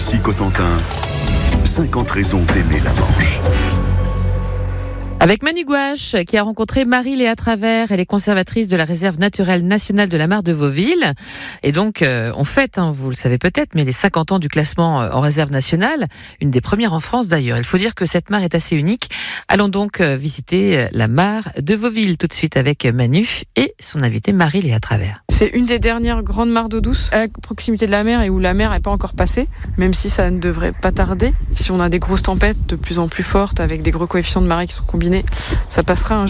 Nancy-Cotentin, 50 raisons d'aimer la Manche. Avec Manu Gouache, qui a rencontré Marie-Léa Travers, elle est conservatrice de la réserve naturelle nationale de la Mare de Vauville. Et donc, on fête, vous le savez peut-être, mais les 50 ans du classement en réserve nationale, une des premières en France d'ailleurs. Il faut dire que cette mare est assez unique. Allons donc visiter la Mare de Vauville tout de suite avec Manu et son invitée Marie-Léa Travers. C'est une des dernières grandes mares d'eau douce à proximité de la mer et où la mer n'est pas encore passée, même si ça ne devrait pas tarder. Si on a des grosses tempêtes de plus en plus fortes avec des gros coefficients de marée qui sont combinés, ça passera un